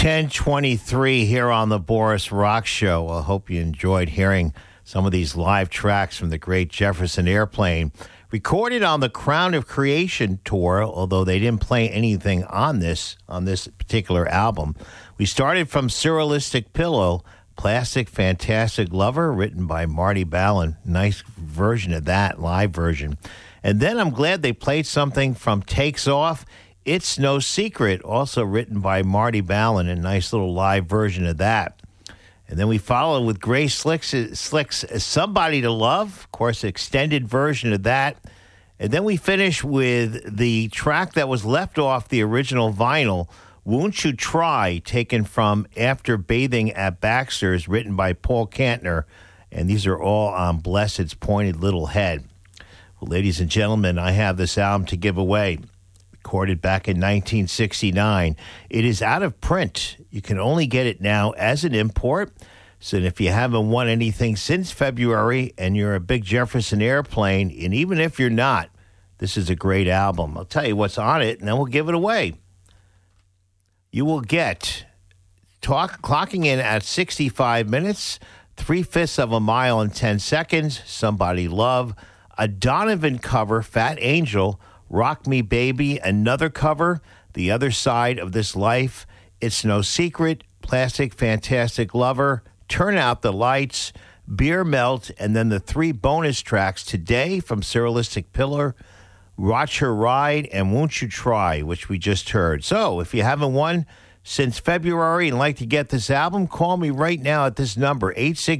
10:23 here on the Boris Rock Show. I hope you enjoyed hearing some of these live tracks from the great Jefferson Airplane. Recorded on the Crown of Creation tour, although they didn't play anything on this particular album. We started from Surrealistic Pillow, Plastic Fantastic Lover, written by Marty Balin. Nice version of that, live version. And then I'm glad they played something from Takes Off, It's No Secret, also written by Marty Balin, a nice little live version of that. And then we followed with Grace Slick's Somebody to Love, of course, extended version of that. And then we finish with the track that was left off the original vinyl, Won't You Try, taken from After Bathing at Baxter's, written by Paul Kantner. And these are all on Blessed's Pointed Little Head. Well, ladies and gentlemen, I have this album to give away. Recorded back in 1969. It is out of print. You can only get it now as an import. So if you haven't won anything since February and you're a big Jefferson Airplane, and even if you're not, this is a great album. I'll tell you what's on it, and then we'll give it away. You will get, clocking in at 65 minutes, 3/5 of a mile in 10 seconds, Somebody Love, a Donovan cover, Fat Angel, Rock Me Baby, another cover, The Other Side of This Life, It's No Secret, Plastic Fantastic Lover, Turn Out the Lights, Beer Melt, and then the 3 bonus tracks today from Surrealistic Pillar, Watch Her Ride, and Won't You Try, which we just heard. So if you haven't won since February and like to get this album, call me right now at this number,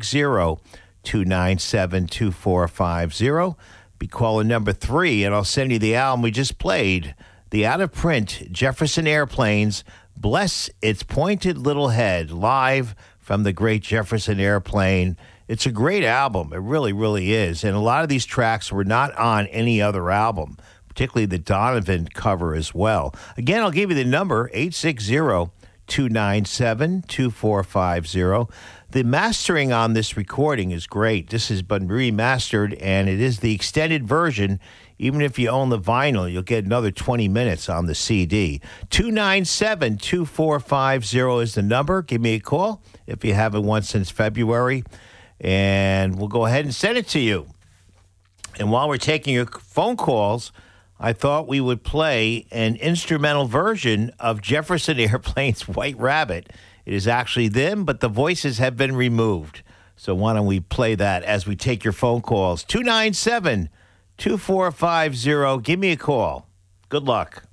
860-297-2450. Be caller number 3, and I'll send you the album we just played, the out-of-print Jefferson Airplanes, Bless Its Pointed Little Head, live from the great Jefferson Airplane. It's a great album. It really, really is. And a lot of these tracks were not on any other album, particularly the Donovan cover as well. Again, I'll give you the number, 860-297-2450. The mastering on this recording is great. This has been remastered, and it is the extended version. Even if you own the vinyl, you'll get another 20 minutes on the CD. 297-2450 is the number. Give me a call if you haven't won since February, and we'll go ahead and send it to you. And while we're taking your phone calls, I thought we would play an instrumental version of Jefferson Airplane's White Rabbit. It is actually them, but the voices have been removed. So why don't we play that as we take your phone calls? 297-2450. Give me a call. Good luck.